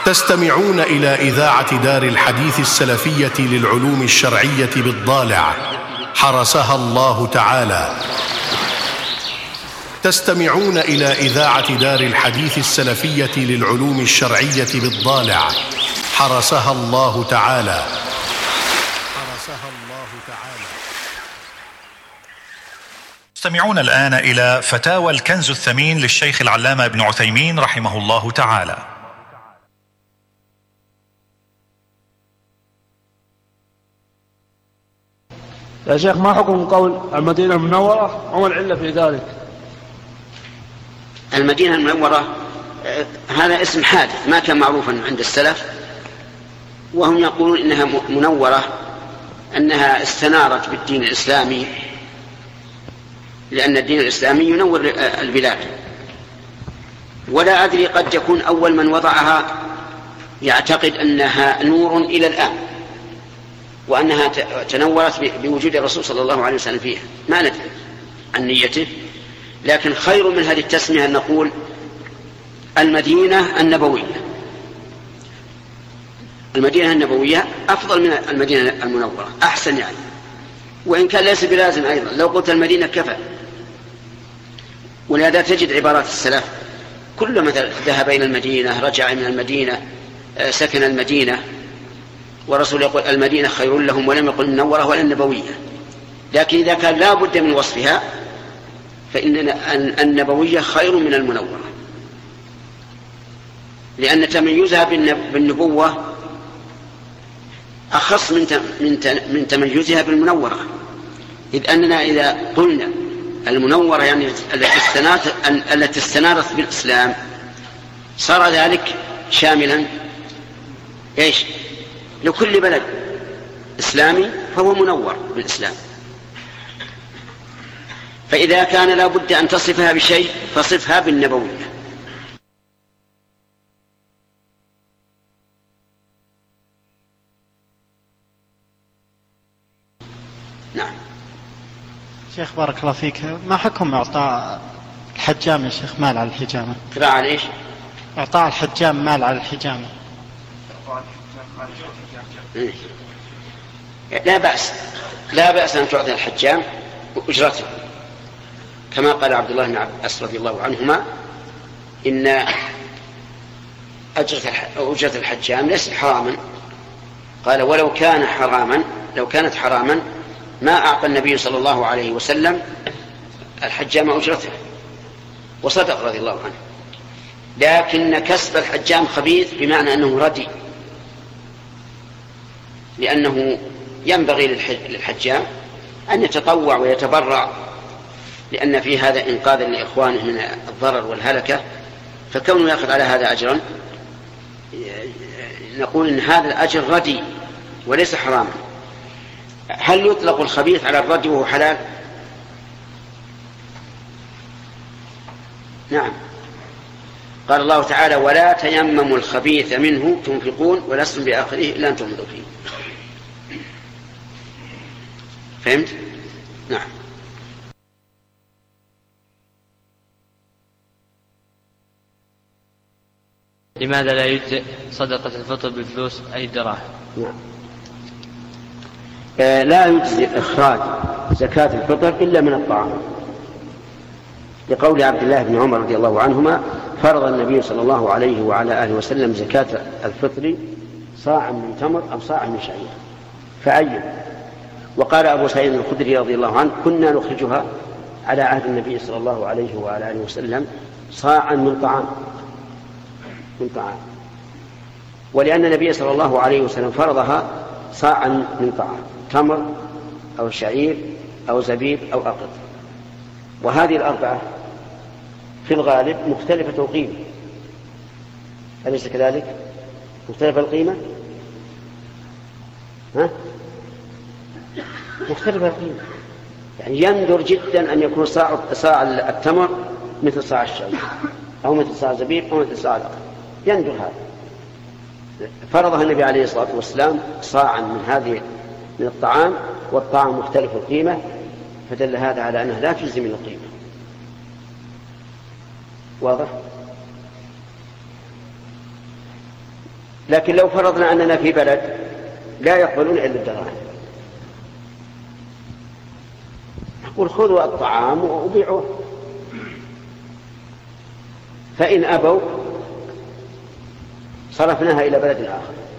تستمعون إلى إذاعة دار الحديث السلفية للعلوم الشرعية بالضالع حرسها الله تعالى. تستمعون إلى إذاعة دار الحديث السلفية للعلوم الشرعية بالضالع حرسها الله تعالى. تستمعون الآن إلى فتاوى الكنز الثمين للشيخ العلامة ابن عثيمين رحمه الله تعالى. يا شيخ، ما حكم قول المدينة المنورة وما العلة في ذلك؟ المدينة المنورة هذا اسم حادث ما كان معروفا عند السلف، وهم يقولون إنها منورة أنها استنارت بالدين الإسلامي، لأن الدين الإسلامي ينور البلاد. ولا أدري، قد يكون أول من وضعها يعتقد أنها نور إلى الآن، وأنها تنورت بوجود الرسول صلى الله عليه وسلم فيها، ما ندري عن نيته. لكن خير من هذه التسمية أن نقول المدينة النبوية. المدينة النبوية أفضل من المدينة المنورة، أحسن يعني، وإن كان ليس بلازم أيضا، لو قلت المدينة كفى. ولهذا تجد عبارات السلف كل مثل ذهب إلى المدينة، رجع من المدينة، سكن المدينة، ورسول يقول المدينة خير لهم، ولم يقل النورة ولا النبوية. لكن إذا كان لا بد من وصفها فإن النبوية خير من المنورة، لأن تميزها بالنبوة أخص من تميزها بالمنورة. إذ أننا إذا قلنا المنورة يعني التي استنارت بالإسلام، صار ذلك شاملا إيش؟ لكل بلد إسلامي فهو منور بالإسلام. فإذا كان لا بد أن تصفها بشيء فصفها بالنبوية. نعم. شيخ بارك الله فيك، ما حكم إعطاء الحجام يا شيخ مال على الحجامة؟ قراءة ليش؟ إعطاء الحجام مال على الحجامة. لا بأس أن تعطي الحجام أجرته، كما قال عبد الله بن عباس رضي الله عنهما إن أجرة الحجام ليست حراما. قال ولو كانت حراما ما أعطى النبي صلى الله عليه وسلم الحجام أجرته، وصدق رضي الله عنه. لكن كسب الحجام خبيث، بمعنى أنه ردي، لأنه ينبغي للحجام أن يتطوع ويتبرع، لأن في هذا إنقاذا لإخوانه من الضرر والهلكة. فكونه يأخذ على هذا أجرا، نقول إن هذا الأجر ردي وليس حراما. هل يطلق الخبيث على الردي وهو حلال؟ نعم. قال الله تعالى ولا تيمموا الخبيث منه تنفقون ولستم بآخره إلا أن تغمضوا فيه. فهمت؟ نعم. لماذا لا يجزئ صدقة الفطر بالفلوس أي دراهم؟ نعم. لا يجزئ إخراج زكاة الفطر إلا من الطعام، لقول عبد الله بن عمر رضي الله عنهما فرض النبي صلى الله عليه وعلى آله وسلم زكاة الفطر صاعا من تمر أو صاعا من شعير فأيّن. وقال أبو سعيد الخدري رضي الله عنه كنا نخرجها على عهد النبي صلى الله عليه وعلى آله وسلم صاعا من طعام. ولأن النبي صلى الله عليه وسلم فرضها صاعا من طعام، تمر أو شعير أو زبيب أو أقط. وهذه الأربعة في الغالب مختلفة القيمة، أليس كذلك؟ مختلفة القيمة؟ مختلفة القيمة. يعني يندر جدا أن يكون صاع التمر مثل صاع الشعير أو مثل صاع الزبيب أو مثل صاع الأقط، يندر هذا. فرضها النبي عليه الصلاة والسلام صاعا من الطعام، والطعام مختلف القيمة، فدل هذا على أنها لا تجزي من القيمة. واضح؟ لكن لو فرضنا أننا في بلد لا يقبلون إلا الدراهم، نقول خذوا الطعام وبيعوه، فإن أبوا صرفناها إلى بلد آخر.